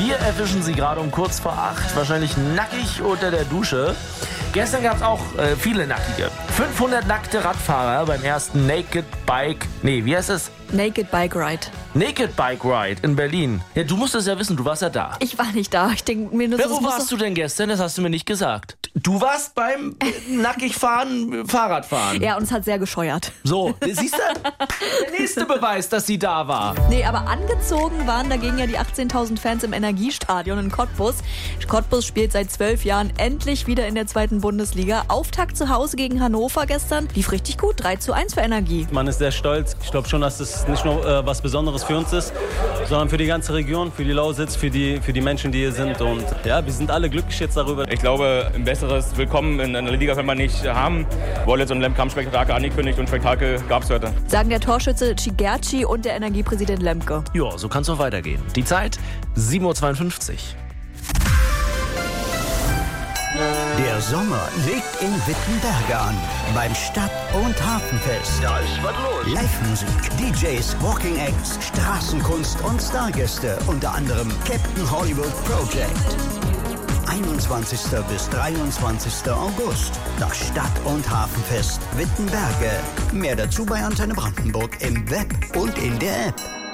Wir erwischen Sie gerade um kurz vor 8, wahrscheinlich nackig unter der Dusche. Gestern gab es auch viele Nackige. 500 nackte Radfahrer beim ersten Naked Bike Ride in Berlin. Ja, du musst es ja wissen, du warst ja da. Ich war nicht da. Ich denke mir nur so. Wo warst du denn gestern? Das hast du mir nicht gesagt. Du warst beim Fahrradfahren. Ja, und es hat sehr gescheuert. So, siehst du? Der nächste Beweis, dass sie da war. Nee, aber angezogen waren dagegen ja die 18.000 Fans im Energiestadion in Cottbus. Cottbus spielt seit 12 Jahren endlich wieder in der 2. Bundesliga. Auftakt zu Hause gegen Hannover gestern. Lief richtig gut. 3:1 für Energie. Man ist sehr stolz. Ich glaube schon, dass es nicht nur was Besonderes für uns ist, sondern für die ganze Region, für die Lausitz, für die Menschen, die hier sind. Und ja, wir sind alle glücklich jetzt darüber. Ich glaube, ein besseres Willkommen in einer Liga kann man nicht haben. Wollitz und Lemke haben Spektakel angekündigt und Spektakel gab es heute. Sagen der Torschütze Cigerci und der Energiepräsident Lemke. Ja, so kann es auch weitergehen. Die Zeit 7:52 Uhr. Der Sommer legt in Wittenberge an. Beim Stadt- und Hafenfest. Da ist was los. Live-Musik, DJs, Walking Acts, Straßenkunst und Stargäste. Unter anderem Captain Hollywood Project. 21. bis 23. August. Das Stadt- und Hafenfest Wittenberge. Mehr dazu bei Antenne Brandenburg im Web und in der App.